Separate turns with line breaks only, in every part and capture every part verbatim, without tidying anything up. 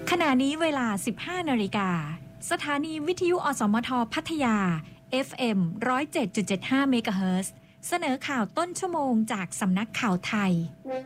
ขณะนี้เวลา สิบห้านาฬิกา สถานีวิทยุอสมทพัทยา เอฟ เอ็ม หนึ่งศูนย์เจ็ดจุดเจ็ดห้า เมกะเฮิรตซ์ เสนอข่าวต้นชั่วโมงจากสำนักข่าวไทย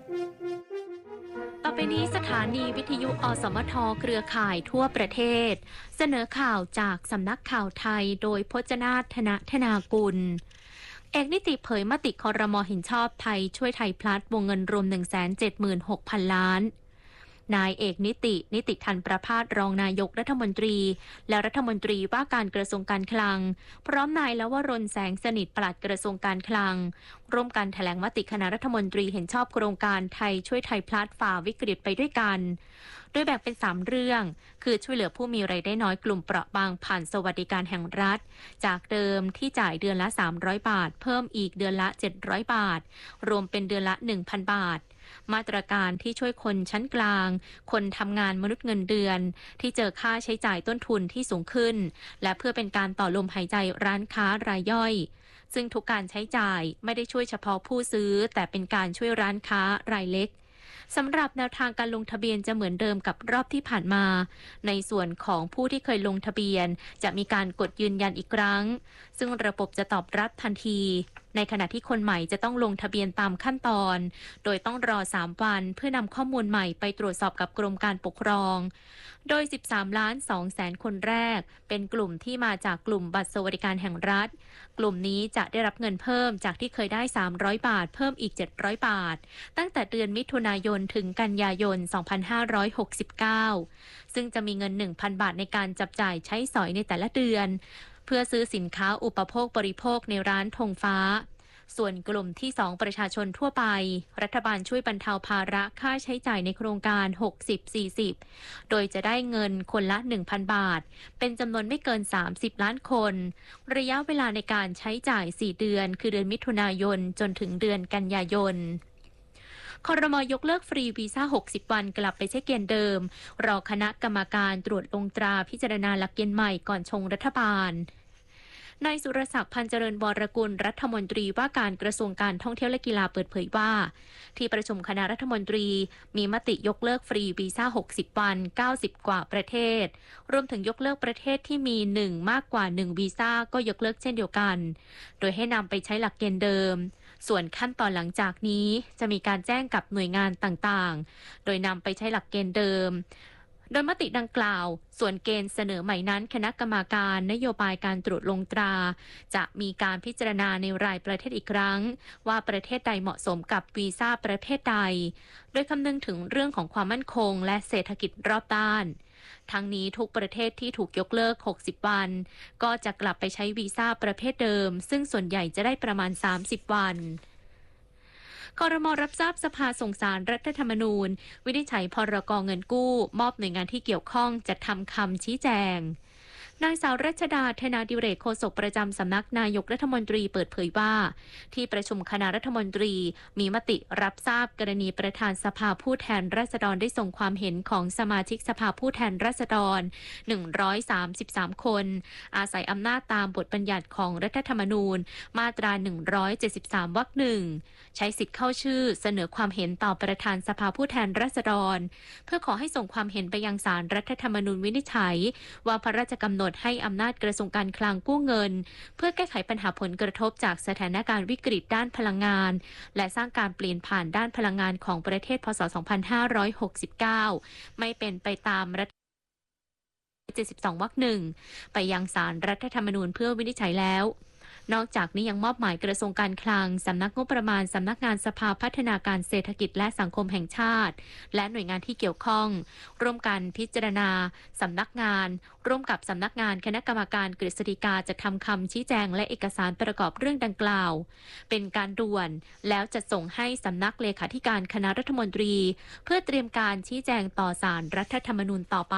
ต่อไปนี้สถานีวิทยุอสมทเครือข่ายทั่วประเทศเสนอข่าวจากสำนักข่าวไทยโดยพจนาถ ธนธนากุลเอกนิติเผยมติครม.เห็นชอบไทยช่วยไทยพลัสวงเงินรวม หนึ่งแสนเจ็ดหมื่นหกพัน ล้านนายเอกนิตินิติทันประภาสรองนายกรัฐมนตรีและรัฐมนตรีว่าการกระทรวงการคลังพร้อมนายลวรนแสงสนิทปลัดกระทรวงการคลังร่วมกันแถลงมติคณะรัฐมนตรีเห็นชอบโครงการไทยช่วยไทยพลัสฝ่าวิกฤตไปด้วยกันโดยแบ่งเป็นสามเรื่องคือช่วยเหลือผู้มีรายได้น้อยกลุ่มเปราะบางผ่านสวัสดิการแห่งรัฐจากเดิมที่จ่ายเดือนละสามร้อยบาทเพิ่มอีกเดือนละเจ็ดร้อยบาทรวมเป็นเดือนละ หนึ่งพัน บาทมาตรการที่ช่วยคนชั้นกลางคนทำงานมนุษย์เงินเดือนที่เจอค่าใช้จ่ายต้นทุนที่สูงขึ้นและเพื่อเป็นการต่อลมหายใจร้านค้ารายย่อยซึ่งทุกการใช้จ่ายไม่ได้ช่วยเฉพาะผู้ซื้อแต่เป็นการช่วยร้านค้ารายเล็กสำหรับแนวทางการลงทะเบียนจะเหมือนเดิมกับรอบที่ผ่านมาในส่วนของผู้ที่เคยลงทะเบียนจะมีการกดยืนยันอีกครั้งซึ่งระบบจะตอบรับทันทีในขณะที่คนใหม่จะต้องลงทะเบียนตามขั้นตอนโดยต้องรอสามวันเพื่อนำข้อมูลใหม่ไปตรวจสอบกับกรมการปกครองโดย สิบสามล้านสองแสน คนแรกเป็นกลุ่มที่มาจากกลุ่มบัตรสวัสดิการแห่งรัฐกลุ่มนี้จะได้รับเงินเพิ่มจากที่เคยได้สามร้อยบาทเพิ่มอีกเจ็ดร้อยบาทตั้งแต่เดือนมิถุนายนถึงกันยายนสองพันห้าร้อยหกสิบเก้าซึ่งจะมีเงิน หนึ่งพัน บาทในการจับจ่ายใช้สอยในแต่ละเดือนเพื่อซื้อสินค้าอุปโภคบริโภคในร้านธงฟ้าส่วนกลุ่มที่สองประชาชนทั่วไปรัฐบาลช่วยบรรเทาภาระค่าใช้จ่ายในโครงการ หกสิบ สี่สิบ โดยจะได้เงินคนละ หนึ่งพัน บาทเป็นจำนวนไม่เกินสามสิบล้านคนระยะเวลาในการใช้จ่ายสี่เดือนคือเดือนมิถุนายนจนถึงเดือนกันยายนครม.ยกเลิกฟรีวีซ่าหกสิบวันกลับไปใช้เกณฑ์เดิมรอคณะกรรมการตรวจลงตราพิจารณาหลักเกณฑ์ใหม่ก่อนชงรัฐบาลนายสุรศักดิ์พันเจริญวรกุลรัฐมนตรีว่าการกระทรวงการท่องเที่ยวและกีฬาเปิดเผยว่าที่ประชุมคณะรัฐมนตรีมีมติยกเลิกฟรีวีซ่าหกสิบวันเก้าสิบกว่าประเทศรวมถึงยกเลิกประเทศที่มีหนึ่งมากกว่าหนึ่งวีซ่าก็ยกเลิกเช่นเดียวกันโดยให้นำไปใช้หลักเกณฑ์เดิมส่วนขั้นตอนหลังจากนี้จะมีการแจ้งกับหน่วยงานต่างๆโดยนำไปใช้หลักเกณฑ์เดิมโดยมติดังกล่าวส่วนเกณฑ์เสนอใหม่นั้นคณะกรรมการนโยบายการตรวจลงตราจะมีการพิจารณาในรายประเทศอีกครั้งว่าประเทศใดเหมาะสมกับวีซ่าประเภทใดโดยคำนึงถึงเรื่องของความมั่นคงและเศรษฐกิจรอบด้านทั้งนี้ทุกประเทศที่ถูกยกเลิกหกสิบวันก็จะกลับไปใช้วีซ่าประเภทเดิมซึ่งส่วนใหญ่จะได้ประมาณสามสิบวันครม.รับทราบสภาส่งสารรัฐธรรมนูญวินิจฉัยพรก.เงินกู้มอบหน่วยงานที่เกี่ยวข้องจัดทำคำชี้แจงนางสาวรัชดาธนาดิเรกโฆษกประจำสำนักนายกรัฐมนตรีเปิดเผยว่าที่ประชุมคณะรัฐมนตรีมีมติรับทราบกรณีประธานสภาผู้แทนราษฎรได้ส่งความเห็นของสมาชิกสภาผู้แทนราษฎรหนึ่งร้อยสามสิบสามคนอาศัยอำนาจตามบทบัญญัติของรัฐธรรมนูญมาตราหนึ่งร้อยเจ็ดสิบสามวรรคหนึ่งใช้สิทธิ์เข้าชื่อเสนอความเห็นต่อประธานสภาผู้แทนราษฎรเพื่อขอให้ส่งความเห็นไปยังศาลรัฐธรรมนูญวินิจฉัยว่าพระราชกำหนดให้อำนาจกระทรวงการคลังกู้เงินเพื่อแก้ไขปัญหาผลกระทบจากสถานการณ์วิกฤตด้านพลังงานและสร้างการเปลี่ยนผ่านด้านพลังงานของประเทศพ.ศ. สองพันห้าร้อยหกสิบเก้าไม่เป็นไปตามรัฐเจ็ดสิบสองวรรคหนึ่งไปยังศาลรัฐธรรมนูญเพื่อวินิจฉัยแล้วนอกจากนี้ยังมอบหมายกระทรวงการคลังสำนักงบประมาณสำนักงานสภาพัฒนาการเศรษฐกิจและสังคมแห่งชาติและหน่วยงานที่เกี่ยวข้องร่วมกันพิจารณาสำนักงานร่วมกับสำนักงานคณะกรรมการกฤษฎีกาจะทำคำชี้แจงและเอกสารประกอบเรื่องดังกล่าวเป็นการด่วนแล้วจะส่งให้สำนักเลขาธิการคณะรัฐมนตรีเพื่อเตรียมการชี้แจงต่อศาลรัฐธรรมนูญต่อไป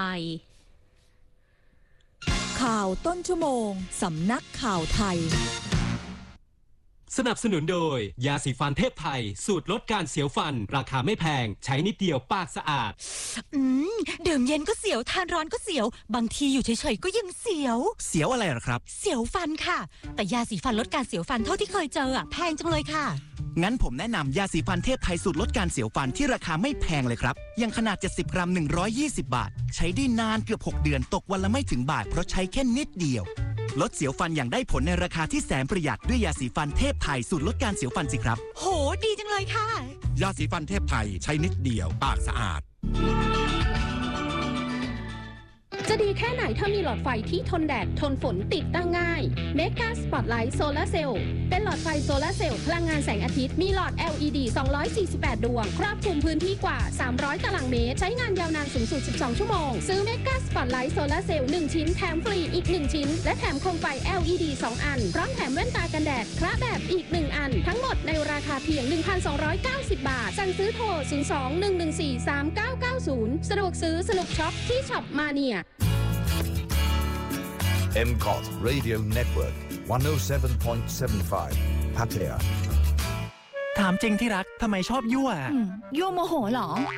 ข่าวต้นชั่วโมงสำนักข่าวไทย
สนับสนุนโดยยาสีฟันเทพไทยสูตรลดการเสียวฟันราคาไม่แพงใช้นิดเดียวปากสะอาด
อืมดื่มเย็นก็เสียวทานร้อนก็เสียวบางทีอยู่เฉยๆก็ยังเสียว
เสียวอะไรหรอครับ
เสียวฟันค่ะแต่ยาสีฟันลดการเสียวฟันเท่าที่เคยเจออะแพงจังเลยค่ะ
งั้นผมแนะนำยาสีฟันเทพไทยสูตรลดการเสียวฟันที่ราคาไม่แพงเลยครับยังขนาดเจ็ดสิบกรัมหนึ่งร้อยยี่สิบบาทใช้ได้นานเกือบหกเดือนตกวันละไม่ถึงบาทเพราะใช้แค่นิดเดียวลดเสียวฟันอย่างได้ผลในราคาที่แสนประหยัดด้วยยาสีฟันเทพไทยสูตรลดการเสียวฟันสิครับ
โหดีจังเลยค่ะ
ยาสีฟันเทพไทยใช้นิดเดียวปากสะอาด
จะดีแค่ไหนถ้ามีหลอดไฟที่ทนแดดทนฝนติดตั้งง่าย Mega Spotlight Solar Cell เป็นหลอดไฟโซลาร์เซลล์พลังงานแสงอาทิตย์มีหลอด แอล อี ดี สองร้อยสี่สิบแปด ดวงครอบคลุมพื้นที่กว่าสามร้อยตารางเมตรใช้งานยาวนานสูงสุดสิบสองชั่วโมงซื้อ Mega Spotlight Solar Cell หนึ่งชิ้นแถมฟรีอีกหนึ่งชิ้นและแถมโคมไฟ แอล อี ดี สองอันพร้อมแถมแว่นตากันแดดคละแบบอีกหนึ่งอันทั้งหมดในราคาเพียง หนึ่งพันสองร้อยเก้าสิบ บาทสั่งซื้อโทรศูนย์ สอง หนึ่ง หนึ่ง สี่ สาม เก้า เก้า ศูนย์สะดวกซื้อสนุกช็อปที่ช็อปมาเนีย
เอ็ม ซี โอ ที Radio Network หนึ่งศูนย์เจ็ดจุดห้า พัทยา
ถามจริงที่รักทำไมชอบยั่ว
ยั่วโมโหเหรอ